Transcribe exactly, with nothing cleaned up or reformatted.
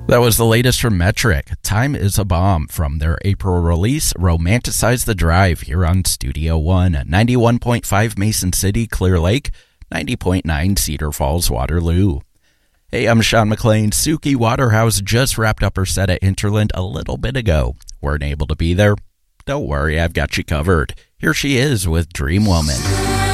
That was the latest from Metric. Time is a Bomb from their April release, Romanticize the Drive, here on Studio One, ninety-one point five Mason City, Clear Lake, ninety point nine Cedar Falls, Waterloo. Hey, I'm Sean McLean. Suki Waterhouse just wrapped up her set at Hinterland a little bit ago. Weren't able to be there? Don't worry, I've got you covered. Here she is with Dream Woman.